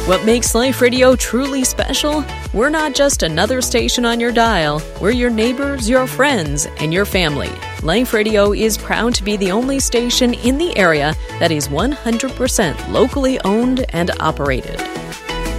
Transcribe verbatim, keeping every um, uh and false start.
What makes Life Radio truly special? We're not just another station on your dial. We're your neighbors, your friends, and your family. Life Radio is proud to be the only station in the area that is one hundred percent locally owned and operated.